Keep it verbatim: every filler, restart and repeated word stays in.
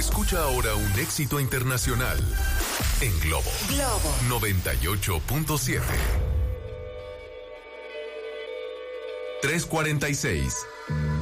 Escucha ahora un éxito internacional en Globo. Globo noventa y ocho punto siete. tres cuarenta y seis.